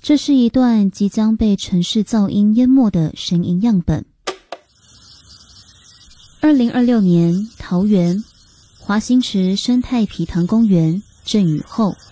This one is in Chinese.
这是一段即将被城市噪音淹没的声音样本。2026年，桃园华新池生态埤塘公园阵雨后。